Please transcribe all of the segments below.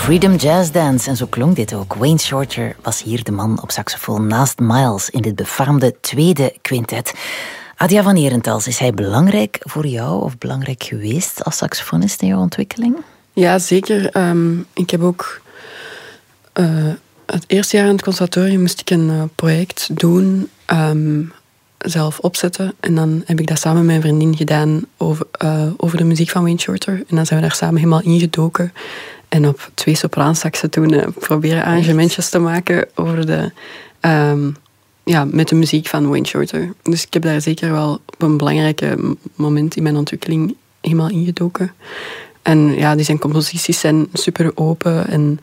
Freedom Jazz Dance, en zo klonk dit ook. Wayne Shorter was hier de man op saxofoon naast Miles in dit befaamde tweede quintet. Adia van Herentals, is hij belangrijk voor jou of belangrijk geweest als saxofonist in jouw ontwikkeling? Ja, zeker. Ik heb ook... het eerste jaar in het conservatorium moest ik een project doen, zelf opzetten. En dan heb ik dat samen met mijn vriendin gedaan over de muziek van Wayne Shorter. En dan zijn we daar samen helemaal ingedoken. En op 2 sopraansaxen toen proberen arrangementjes te maken over met de muziek van Wayne Shorter. Dus ik heb daar zeker wel op een belangrijke moment in mijn ontwikkeling helemaal ingedoken. En ja, die zijn composities zijn super open en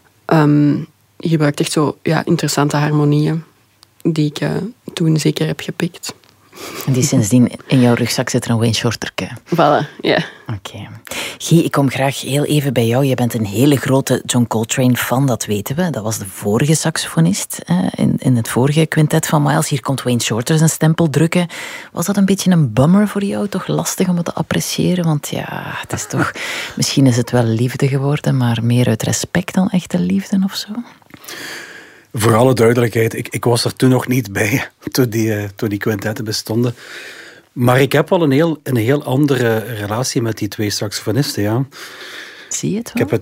je gebruikt echt zo interessante harmonieën die ik toen zeker heb gepikt. En die sindsdien in jouw rugzak zit er een Wayne Shorterke. Voilà, ja. Oké. Guy, ik kom graag heel even bij jou. Je bent een hele grote John Coltrane-fan, dat weten we. Dat was de vorige saxofonist in het vorige quintet van Miles. Hier komt Wayne Shorter zijn stempel drukken. Was dat een beetje een bummer voor jou? Toch lastig om het te appreciëren? Want ja, het is toch... Misschien is het wel liefde geworden, maar meer uit respect dan echte liefde of zo? Voor alle duidelijkheid, ik was er toen nog niet bij, toen die quintetten bestonden. Maar ik heb wel een heel andere relatie met die 2 saxofonisten, ja. Zie je het wel?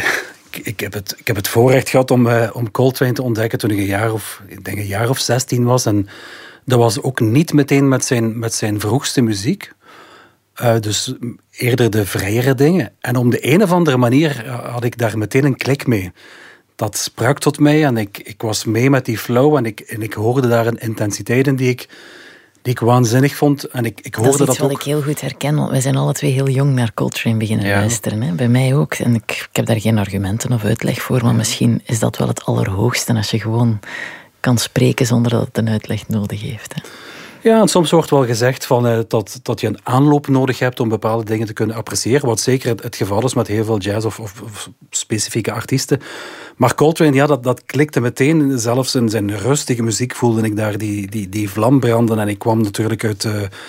Ik heb het voorrecht gehad om Coltrane te ontdekken toen ik een jaar of 16 was. En dat was ook niet meteen met zijn vroegste muziek. Dus eerder de vrijere dingen. En op de een of andere manier had ik daar meteen een klik mee. Dat sprak tot mij en ik was mee met die flow en ik hoorde daar een intensiteit in die ik waanzinnig vond. En ik hoorde dat is iets wat ook. Ik heel goed herken, want wij zijn alle 2 heel jong naar Coltrane beginnen luisteren. Hè? Bij mij ook. En ik heb daar geen argumenten of uitleg voor, maar misschien is dat wel het allerhoogste als je gewoon kan spreken zonder dat het een uitleg nodig heeft. Hè? Ja, en soms wordt wel gezegd dat je een aanloop nodig hebt om bepaalde dingen te kunnen appreciëren, wat zeker het geval is met heel veel jazz of specifieke artiesten. Maar Coltrane, ja, dat klikte meteen. Zelfs in zijn rustige muziek voelde ik daar die vlam branden. En ik kwam natuurlijk uit...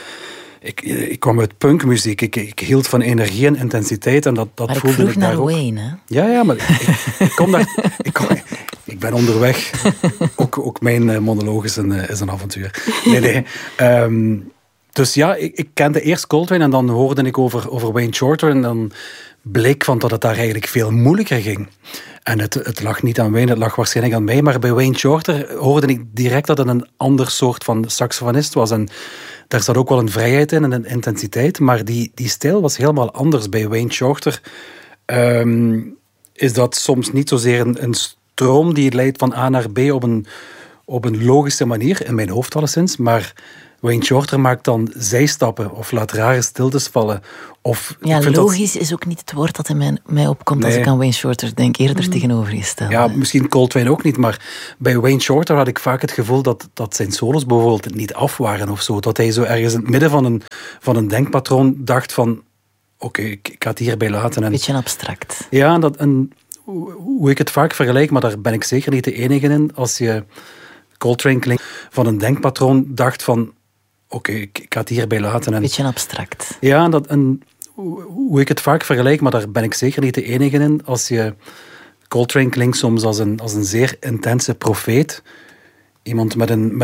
Ik kwam uit punkmuziek. Ik hield van energie en intensiteit. En dat maar voelde ik daar ook. Wayne, hè? Ja, maar ik kom daar... Ik ben onderweg. Ook mijn monoloog is een avontuur. Nee. Dus ja, ik kende eerst Coltrane en dan hoorde ik over Wayne Shorter en dan bleek dat het daar eigenlijk veel moeilijker ging. En het lag niet aan Wayne, het lag waarschijnlijk aan mij, maar bij Wayne Shorter hoorde ik direct dat het een ander soort van saxofonist was. En daar zat ook wel een vrijheid in en een intensiteit, maar die stijl was helemaal anders. Bij Wayne Shorter is dat soms niet zozeer een stroom die leidt van A naar B op een logische manier, in mijn hoofd alleszins, maar Wayne Shorter maakt dan zijstappen of laat rare stiltes vallen. Logisch is ook niet het woord dat in mij opkomt als ik aan Wayne Shorter denk, eerder tegenovergesteld. Ja, misschien Coltrane ook niet, maar bij Wayne Shorter had ik vaak het gevoel dat zijn solos bijvoorbeeld niet af waren of zo. Dat hij zo ergens in het midden van een denkpatroon dacht van oké, ik ga het hierbij laten. Een beetje abstract. Ja, hoe ik het vaak vergelijk, maar daar ben ik zeker niet de enige in, als je Coltrane klinkt van een denkpatroon dacht van oké, ik ga het hierbij laten. Een beetje abstract. Ja, hoe ik het vaak vergelijk, maar daar ben ik zeker niet de enige in, als je Coltrane klinkt soms als een zeer intense profeet. Iemand met een